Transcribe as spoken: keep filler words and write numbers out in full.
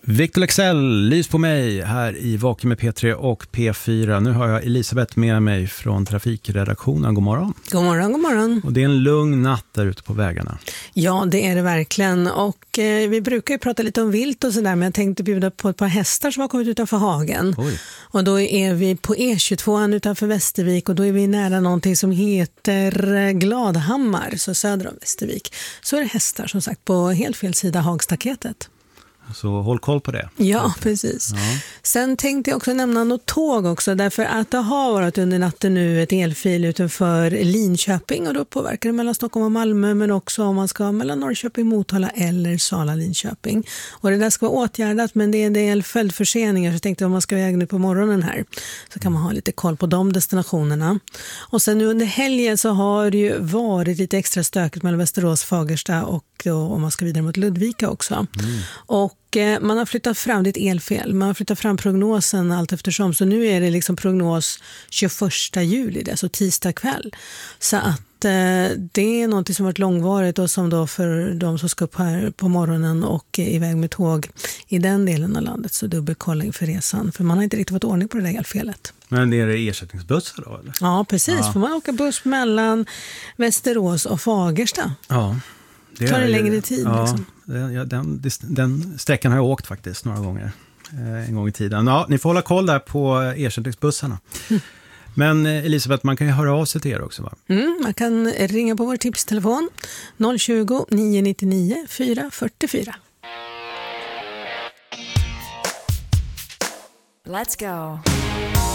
Victor Lexell, Lys på mig här i Vaken med P tre och P fyra. Nu har jag Elisabeth med mig från trafikredaktionen. God morgon. God morgon, god morgon. Och det är en lugn natt där ute på vägarna. Ja, det är det verkligen. Och eh, vi brukar ju prata lite om vilt och sådär, men jag tänkte bjuda på ett par hästar som har kommit utanför hagen. Oj. Och då är vi på E tjugotvå utanför Västervik och då är vi nära någonting som heter Gladhammar, så söder om Västervik. Så är det hästar som sagt på helt fel sida Hagstaketet. Så håll koll på det. Ja, precis. Ja. Sen tänkte jag också nämna något tåg också, därför att det har varit under natten nu ett elfil utanför Linköping och då påverkar det mellan Stockholm och Malmö, men också om man ska mellan Norrköping, Motala eller Sala-Linköping. Och det där ska vara åtgärdat, men det är en del följdförseningar, så jag tänkte om man ska väga nu på morgonen här så kan man ha lite koll på de destinationerna. Och sen nu under helgen så har det ju varit lite extra stökigt mellan Västerås, Fagersta och då, om man ska vidare mot Ludvika också. Mm. Och man har flyttat fram, det är ett elfel, man har flyttat fram prognosen allt eftersom, så nu är det liksom prognos tjugoförsta juli, det är så tisdag kväll. Så att eh, det är något som varit långvarigt och som då för de som ska upp här på morgonen och iväg med tåg i den delen av landet, så dubbelkolling för resan, för man har inte riktigt fått ordning på det där elfelet. Men det är det ersättningsbussar då, eller? Ja, precis. Ja. Får man åka buss mellan Västerås och Fagersta? Ja. Det tar det ju, längre tid. Ja, liksom. den, den, den sträckan har jag åkt faktiskt några gånger eh, en gång i tiden. Ja, ni får hålla koll där på ersättningsbussarna. Mm. Men Elisabeth, man kan ju höra av sig till er också, va? Mm, man kan ringa på vår tipstelefon noll tjugo, nio nittionio, fyra fyrtiofyra. Let's go.